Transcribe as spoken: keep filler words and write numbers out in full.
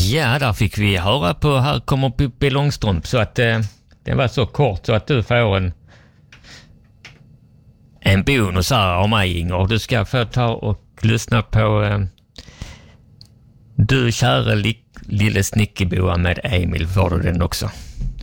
Ja, där fick vi höra på Här kommer Pippi Långstrump, så att eh, det var så kort så att du får en en bonus här av mig, Inger. Du ska få ta och lyssna på eh, Du kära li- lille snickerboa med Emil, får du den också.